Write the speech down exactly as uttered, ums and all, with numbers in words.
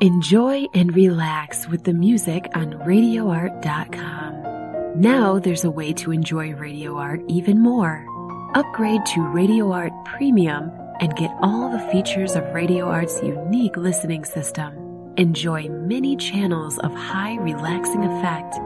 Enjoy and relax with the music on radio art dot com. Now there's a way to enjoy Radio Art even more. Upgrade to Radio Art Premium and get all the features of Radio Art's unique listening system. Enjoy many channels of high relaxing effect